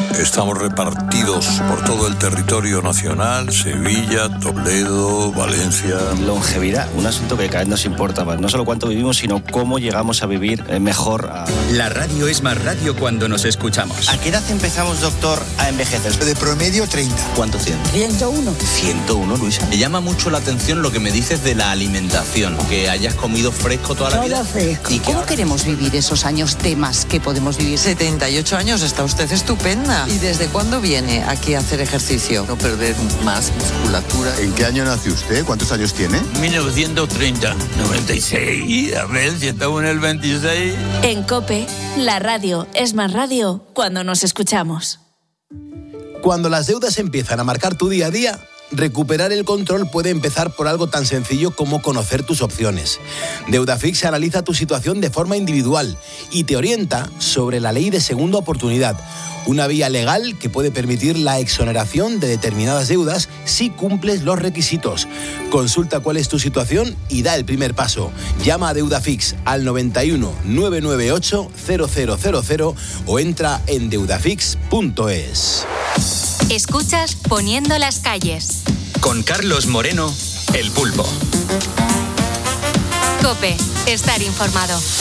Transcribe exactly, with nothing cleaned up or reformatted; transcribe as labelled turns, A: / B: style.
A: Estamos repartidos por todo el territorio nacional, Sevilla, Toledo, Valencia.
B: Longevidad, un asunto que cada vez nos importa más. No solo cuánto vivimos, sino cómo llegamos a vivir mejor. A...
C: La radio es más radio cuando nos escuchamos.
B: ¿A qué edad empezamos, doctor, a envejecer?
D: De promedio, treinta.
B: ¿Cuánto tiene?
E: ciento uno.
B: ciento uno, Luisa.
F: Me llama mucho la atención lo que me dices de la alimentación, que hayas comido fresco toda la
E: Todo
F: vida.
E: fresco.
F: ¿Y que
G: ¿Cómo
F: ahora...
G: queremos vivir esos años temas que podemos vivir?
H: setenta y ocho años, está usted estupenda. ¿Y desde cuándo viene aquí a hacer ejercicio?
F: no perder más musculatura?
I: ¿En qué año nació usted? ¿Cuántos años tiene?
A: mil novecientos treinta, noventa y seis, a ver si estamos en el veintiséis.
J: En COPE, la radio es más radio cuando nos escuchamos.
K: Cuando las deudas empiezan a marcar tu día a día, recuperar el control puede empezar por algo tan sencillo como conocer tus opciones. Deudafix analiza tu situación de forma individual y te orienta sobre la ley de segunda oportunidad, una vía legal que puede permitir la exoneración de determinadas deudas si cumples los requisitos. Consulta cuál es tu situación y da el primer paso. Llama a Deudafix al noventa y uno, nueve nueve ocho, cero cero cero cero o entra en deudafix punto es.
L: Escuchas Poniendo las calles.
C: Con Carlos Moreno, El Pulpo.
L: COPE, estar informado.